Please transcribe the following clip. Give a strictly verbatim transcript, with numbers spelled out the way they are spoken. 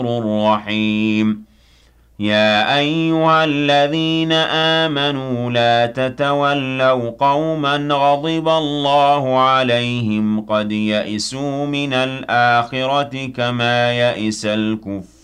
رحيم يا أيها الذين آمنوا لا تتولوا قوما غضب الله عليهم قد يئسوا من الآخرة كما يئس الكفار